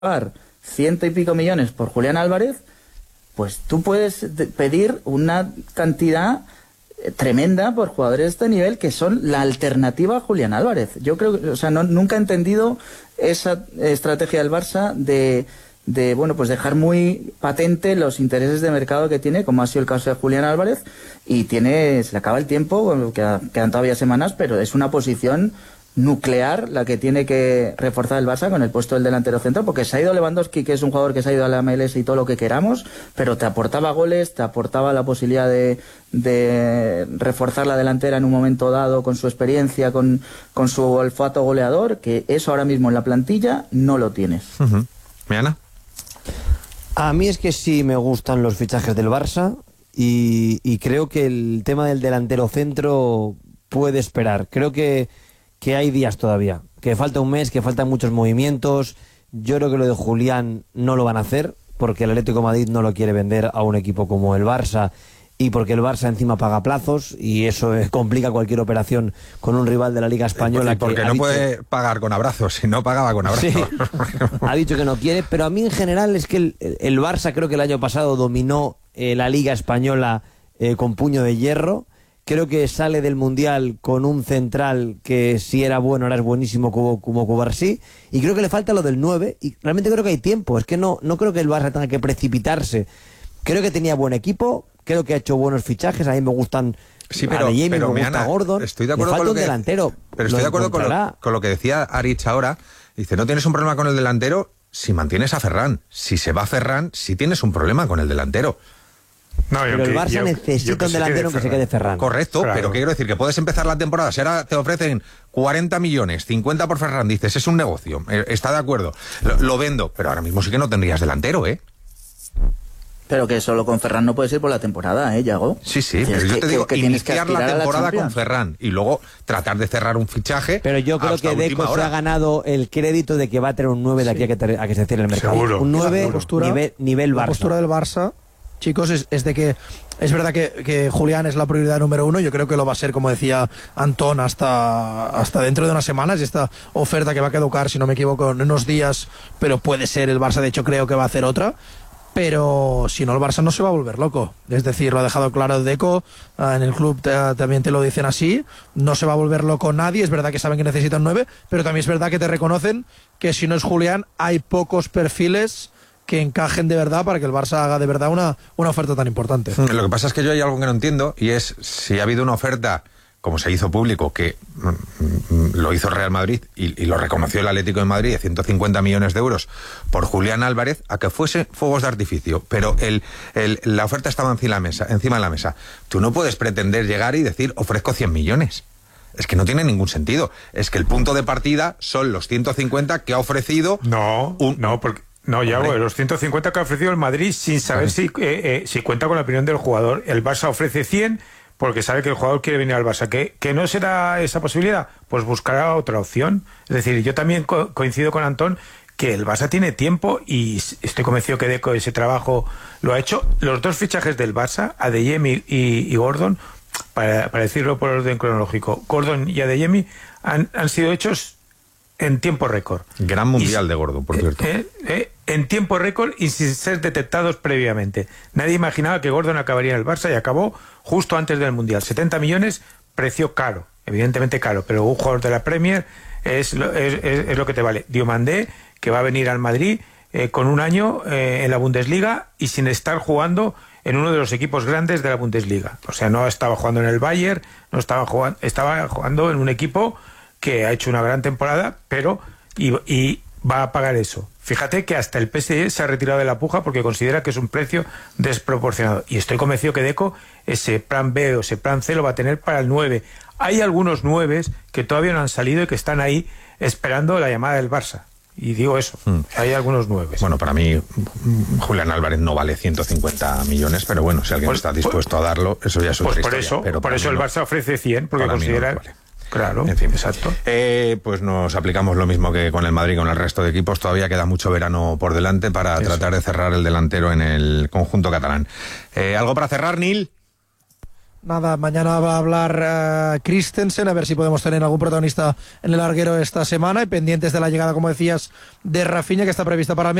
pagar 100 y pico millones por Julián Álvarez, pues tú puedes pedir una cantidad tremenda por jugadores de este nivel que son la alternativa a Julián Álvarez. Yo creo que, o sea, nunca he entendido esa estrategia del Barça de bueno, pues dejar muy patente los intereses de mercado que tiene, como ha sido el caso de Julián Álvarez, y se le acaba el tiempo, quedan todavía semanas, pero es una posición nuclear la que tiene que reforzar el Barça con el puesto del delantero centro, porque se ha ido Lewandowski, que es un jugador que se ha ido a la MLS y todo lo que queramos, pero te aportaba goles, te aportaba la posibilidad de reforzar la delantera en un momento dado con su experiencia, con su olfato goleador, que eso ahora mismo en la plantilla no lo tienes. ¿Miana? A mí es que sí me gustan los fichajes del Barça y creo que el tema del delantero centro puede esperar. Creo que hay días todavía, que falta un mes, que faltan muchos movimientos. Yo creo que lo de Julián no lo van a hacer porque el Atlético de Madrid no lo quiere vender a un equipo como el Barça y porque el Barça encima paga plazos y eso complica cualquier operación con un rival de la Liga Española. Porque no puede pagar con abrazos, si no pagaba con abrazos. Sí, ha dicho que no quiere, pero a mí en general es que el Barça creo que el año pasado dominó la Liga Española con puño de hierro. Creo que sale del Mundial con un central que si era bueno, ahora es buenísimo como Cubarsí. Y creo que le falta lo del 9. Y realmente creo que hay tiempo. Es que no creo que el Barça tenga que precipitarse. Creo que tenía buen equipo. Creo que ha hecho buenos fichajes. A mí me gustan. Sí, pero me gusta Gordon. Estoy de acuerdo con lo que, delantero. Pero estoy de acuerdo con lo que decía Aritz ahora. Dice, no tienes un problema con el delantero si mantienes a Ferran. Si se va Ferran, sí tienes un problema con el delantero. No, pero el Barça necesita un delantero que se quede Ferran. Correcto, claro. Pero ¿qué quiero decir? Que puedes empezar la temporada, si ahora te ofrecen 40 millones, 50 por Ferran, dices, es un negocio, está de acuerdo, lo vendo, pero ahora mismo sí que no tendrías delantero, ¿eh? Pero que solo con Ferran no puedes ir por la temporada, Yago. Sí, pero yo te digo que iniciar la temporada con Ferran y luego tratar de cerrar un fichaje. Pero yo creo que Deco se ha ganado el crédito de que va a tener un 9 de aquí a que se cierre el mercado. Seguro. Un 9 nivel Barça. La postura del Barça, chicos, es de que es verdad que Julián es la prioridad número uno. Yo creo que lo va a ser, como decía Antón, hasta dentro de unas semanas. Y esta oferta que va a caducar, si no me equivoco, en unos días, pero puede ser el Barça. De hecho, creo que va a hacer otra. Pero si no, el Barça no se va a volver loco. Es decir, lo ha dejado claro Deco, en el club también te lo dicen así. No se va a volver loco nadie. Es verdad que saben que necesitan 9, pero también es verdad que te reconocen que si no es Julián, hay pocos perfiles que encajen de verdad para que el Barça haga de verdad una oferta tan importante. Lo que pasa es que yo hay algo que no entiendo, y es si ha habido una oferta, como se hizo público, que lo hizo Real Madrid y lo reconoció el Atlético de Madrid, de 150 millones de euros por Julián Álvarez, a que fuese fuegos de artificio, pero la oferta estaba encima de la mesa. Tú no puedes pretender llegar y decir, ofrezco 100 millones. Es que no tiene ningún sentido. Es que el punto de partida son los 150 que ha ofrecido... No, ya los 150 que ha ofrecido el Madrid sin saber si cuenta con la opinión del jugador. El Barça ofrece 100 porque sabe que el jugador quiere venir al Barça. ¿Que no será esa posibilidad? Pues buscará otra opción. Es decir, yo también coincido con Antón que el Barça tiene tiempo y estoy convencido que Deco ese trabajo lo ha hecho. Los dos fichajes del Barça, Adeyemi y Gordon, para decirlo por orden cronológico, Gordon y Adeyemi han sido hechos en tiempo récord. Gran mundial de Gordon, por cierto. En tiempo récord y sin ser detectados previamente. Nadie imaginaba que Gordon acabaría en el Barça y acabó justo antes del mundial. 70 millones, precio caro, evidentemente caro, pero un jugador de la Premier es lo que te vale. Diomandé, que va a venir al Madrid con un año en la Bundesliga y sin estar jugando en uno de los equipos grandes de la Bundesliga. O sea, no estaba jugando en el Bayern, estaba jugando en un equipo que ha hecho una gran temporada, pero y va a pagar eso. Fíjate que hasta el PSG se ha retirado de la puja porque considera que es un precio desproporcionado. Y estoy convencido que Deco ese plan B o ese plan C lo va a tener para el 9. Hay algunos 9 que todavía no han salido y que están ahí esperando la llamada del Barça. Y digo eso, hay algunos 9. Bueno, para mí Julián Álvarez no vale 150 millones, pero bueno, si alguien está dispuesto a darlo, eso ya es otra historia. Por eso el Barça ofrece 100, porque considera... No vale. Claro, en fin, exacto. Pues nos aplicamos lo mismo que con el Madrid, con el resto de equipos. Todavía queda mucho verano por delante para tratar de cerrar el delantero en el conjunto catalán. ¿Algo para cerrar, Nil? Nada, mañana va a hablar Christensen, a ver si podemos tener algún protagonista en el larguero esta semana, y pendientes de la llegada, como decías, de Rafinha, que está prevista para